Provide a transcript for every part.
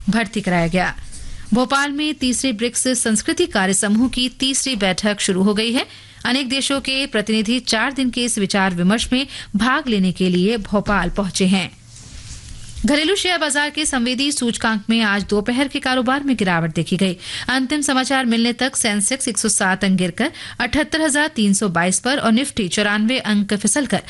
भर्ती कराया गया। भोपाल में तीसरे ब्रिक्स संस्कृति कार्य समूह की तीसरी बैठक शुरू हो गई है। अनेक देशों के प्रतिनिधि 4 दिन के इस विचार विमर्श में भाग लेने के लिए भोपाल पहुंचे हैं। घरेलू शेयर बाजार के संवेदी सूचकांक में आज दोपहर के कारोबार में गिरावट देखी गई। अंतिम समाचार मिलने तक सेंसेक्स 107 अंक गिरकर 78,322 पर और निफ्टी 94 अंक फिसलकर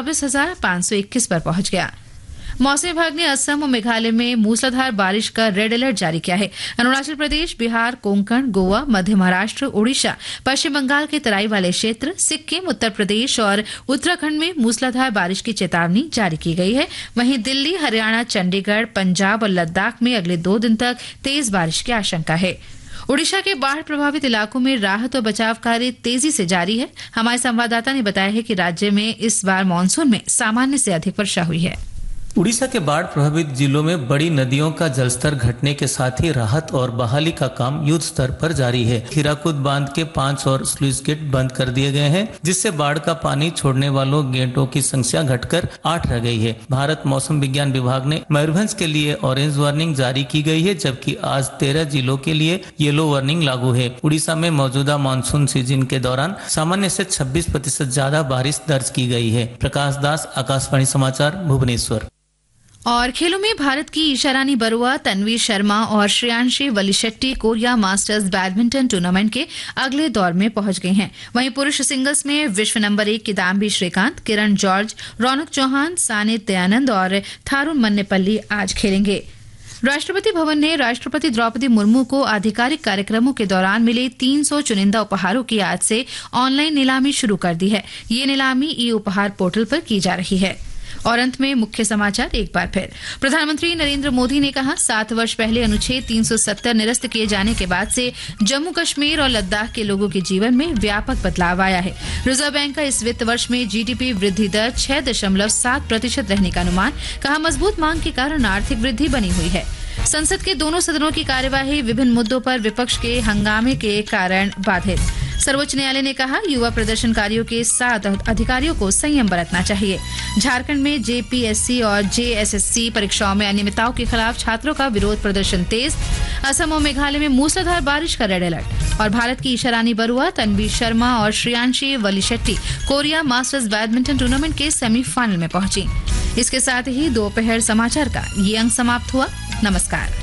24,521 पर पहुंच गया। मौसम विभाग ने असम और मेघालय में मूसलाधार बारिश का रेड अलर्ट जारी किया है। अरुणाचल प्रदेश, बिहार, कोंकण, गोवा, मध्य महाराष्ट्र, ओडिशा, पश्चिम बंगाल के तराई वाले क्षेत्र, सिक्किम, उत्तर प्रदेश और उत्तराखंड में मूसलाधार बारिश की चेतावनी जारी की गई है। वहीं दिल्ली, हरियाणा, चंडीगढ़, पंजाब और लद्दाख में अगले 2 दिन तक तेज बारिश की आशंका है। ओडिशा के बाढ़ प्रभावित इलाकों में राहत और बचाव कार्य तेजी से जारी है। हमारे संवाददाता ने बताया है कि राज्य में इस बार मानसून में सामान्य से अधिक वर्षा हुई है। उड़ीसा के बाढ़ प्रभावित जिलों में बड़ी नदियों का जलस्तर घटने के साथ ही राहत और बहाली का काम युद्ध स्तर पर जारी है। हीराकुद बांध के 5 और स्लुइस गेट बंद कर दिए गए हैं, जिससे बाढ़ का पानी छोड़ने वालों गेटों की संख्या घटकर 8 रह गई है। भारत मौसम विज्ञान विभाग ने मयूरभंज के लिए ऑरेंज वार्निंग जारी की गई है, जबकि आज 13 जिलों के लिए येलो वार्निंग लागू है। उड़ीसा में मौजूदा मानसून सीजन के दौरान सामान्य से 26% ज्यादा बारिश दर्ज की गई है। प्रकाश दास, आकाशवाणी समाचार, भुवनेश्वर। और खेलों में भारत की ईशा रानी बरुआ, तन्वी शर्मा और Shreyanshi वलिशेट्टी Korea masters badminton tournament के अगले दौर में पहुंच गए हैं। वहीं पुरुष सिंगल्स में विश्व नंबर 1 किदाम्बी श्रीकांत, किरण जॉर्ज, रौनक चौहान, सानित दयानंद और थारुण मन्नेपल्ली आज खेलेंगे। राष्ट्रपति भवन ने राष्ट्रपति द्रौपदी मुर्मू को आधिकारिक कार्यक्रमों के दौरान मिले 300 चुनिंदा उपहारों की आज से ऑनलाइन नीलामी शुरू कर दी है। ये नीलामी ई उपहार पोर्टल पर की जा रही है। और अंत में मुख्य समाचार एक बार फिर। प्रधानमंत्री नरेंद्र मोदी ने कहा, 7 वर्ष पहले अनुच्छेद 370 निरस्त किए जाने के बाद से जम्मू कश्मीर और लद्दाख के लोगों के जीवन में व्यापक बदलाव आया है। रिजर्व बैंक का इस वित्त वर्ष में जीडीपी वृद्धि दर 6.7% रहने का अनुमान। कहा, मजबूत मांग के कारण आर्थिक वृद्धि बनी हुई है। संसद के दोनों सदनों की कार्यवाही विभिन्न मुद्दों पर विपक्ष के हंगामे के कारण बाधित। सर्वोच्च न्यायालय ने कहा, युवा प्रदर्शनकारियों के साथ अधिकारियों को संयम बरतना चाहिए। झारखंड में जेपीएससी और जेएसएससी परीक्षाओं में अनियमितताओं के खिलाफ छात्रों का विरोध प्रदर्शन तेज। असम और मेघालय में मूसलाधार बारिश का रेड अलर्ट। और भारत की ईशा रानी बरुआ, तन्वी शर्मा और Shreyanshi वलिशेट्टी Korea masters badminton tournament के सेमीफाइनल में पहुंची। इसके साथ ही दोपहर समाचार का ये अंक समाप्त हुआ। नमस्कार।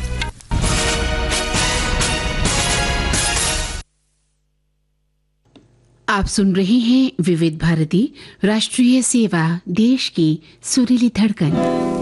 आप सुन रहे हैं विविध भारती राष्ट्रीय सेवा, देश की सुरीली धड़कन।